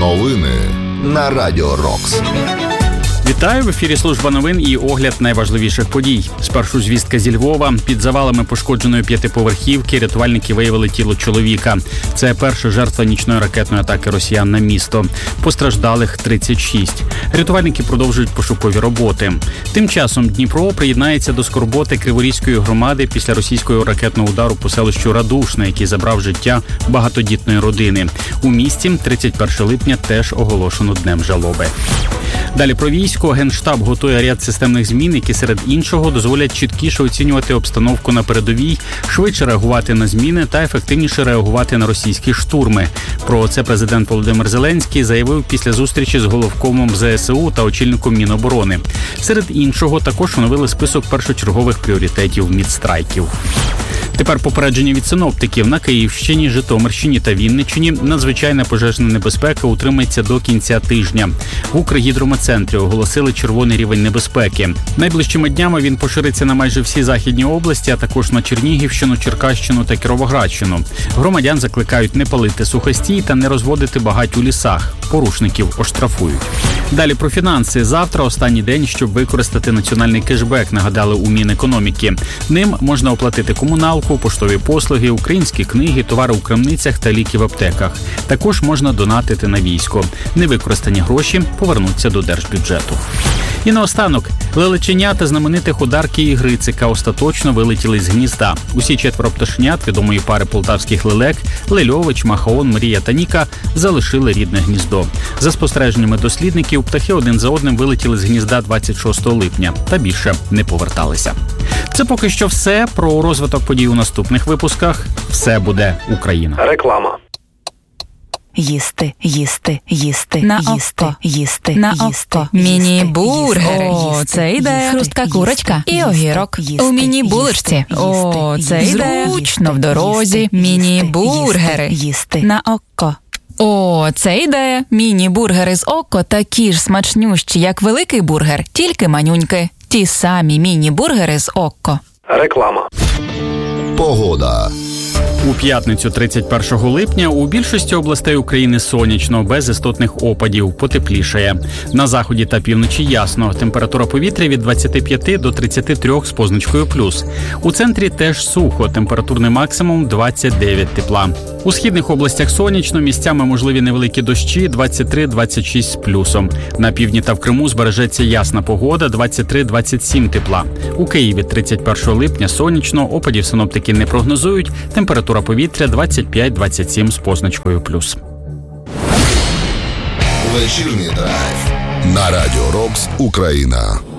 Новини на Радіо Рокс. Вітаю! В ефірі служба новин і огляд найважливіших подій. Спершу звістка зі Львова. Під завалами пошкодженої п'ятиповерхівки рятувальники виявили тіло чоловіка. Це перша жертва нічної ракетної атаки росіян на місто. Постраждалих 36. Рятувальники продовжують пошукові роботи. Тим часом Дніпро приєднається до скорботи Криворізької громади після російського ракетного удару по селищу Радушне, який забрав життя багатодітної родини. У місті 31 липня теж оголошено днем жалоби. Далі про військо. Генштаб готує ряд системних змін, які серед іншого дозволять чіткіше оцінювати обстановку на передовій, швидше реагувати на зміни та ефективніше реагувати на російські штурми. Про це президент Володимир Зеленський заявив після зустрічі з головкомом ЗСУ та очільником Міноборони. Серед іншого також оновили список першочергових пріоритетів Мінстрайків. Тепер попередження від синоптиків. На Київщині, Житомирщині та Вінниччині надзвичайна пожежна небезпека утримається до кінця тижня. В Укргідрометцентрі оголосили червоний рівень небезпеки. Найближчими днями він пошириться на майже всі західні області, а також на Чернігівщину, Черкащину та Кіровоградщину. Громадян закликають не палити сухостій та не розводити багать у лісах. Порушників оштрафують. Далі про фінанси. Завтра останній день, щоб використати національний кешбек, нагадали у Мінекономіки. Ним можна оплатити комуналку, поштові послуги, українські книги, товари у крамницях та ліки в аптеках. Також можна донатити на військо. Невикористані гроші повернуться до держбюджету. І наостанок. Лелеченя та знаменитих Одарки і Грицика остаточно вилетіли з гнізда. Усі 4 пташенят відомої пари полтавських лелек – Лельович, Махаон, Мрія та Ніка – залишили рідне гніздо. За спостереженнями дослідників, птахи один за одним вилетіли з гнізда 26 липня та більше не поверталися. Це поки що все. Про розвиток подій у наступних випусках. Все буде Україна. Реклама. Їсти, їсти, їсти, на їсти, око, їсти, на їсти, око. Міні-бургери. О, це ідея. Хрустка курочка і огірок. У міні-булочці. О, це ідея. Зручно в дорозі. Міні-бургери. Їсти. На око. О, це ідея. Міні-бургери з око такі ж смачнющі, як великий бургер, тільки манюньки. Ті самі міні-бургери з око. Реклама. Погода. У п'ятницю 31 липня у більшості областей України сонячно, без істотних опадів, потеплішає. На заході та півночі ясно. Температура повітря від 25 до 33 з позначкою плюс. У центрі теж сухо, температурний максимум 29 тепла. У східних областях сонячно, місцями можливі невеликі дощі, 23-26 з плюсом. На півдні та в Криму збережеться ясна погода, 23-27 тепла. У Києві 31 липня сонячно, опадів синоптики не прогнозують, температура повітря 25-27 з позначкою плюс. Вечірній драйв на Радіо Рокс Україна.